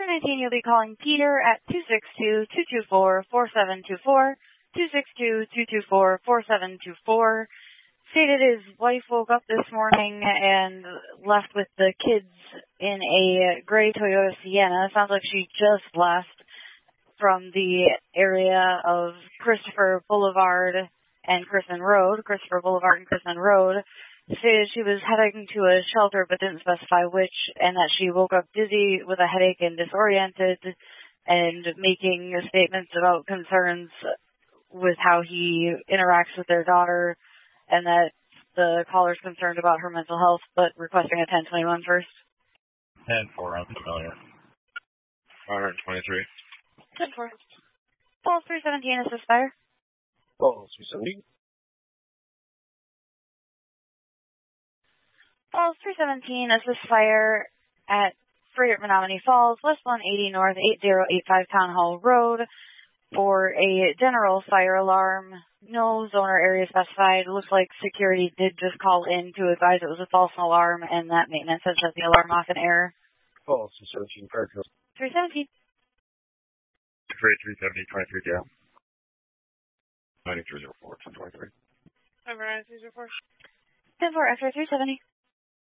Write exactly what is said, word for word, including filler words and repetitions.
three nineteen, you'll be calling Peter at two six two, two two four, four seven two four, two six two, two two four, four seven two four. Stated his wife woke up this morning and left with the kids in a gray Toyota Sienna. Sounds like she just left from the area of Christopher Boulevard and Chrisman Road, Christopher Boulevard and Chrisman Road. Stated she was heading to a shelter but didn't specify which, and that she woke up dizzy with a headache and disoriented, and making statements about concerns with how he interacts with their daughter, and that the caller's concerned about her mental health, but requesting a ten twenty-one first. ten four, I'm familiar. five twenty-three. ten four. Falls three seventeen, assist fire. Falls three seventeen. Falls three seventeen, assist fire at Freight Menominee Falls, West one eighty North, eighty eighty-five Town Hall Road, for a general fire alarm. No zone or area specified. It looks like security did just call in to advise it was a false alarm, and that maintenance has set the alarm off in error. Falls three seventeen, fire code. three seventeen. Freight three seventy, twenty-three, yeah. ninety-three oh four, ten twenty-three. Over nine three oh four. ten four, after three seventy.